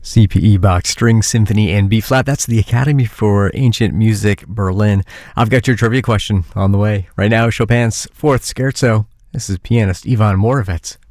CPE Bach String Symphony in B flat. That's the Academy for Ancient Music, Berlin. I've got your trivia question on the way. Right now, Chopin's Fourth Scherzo. This is pianist Ivan Moravec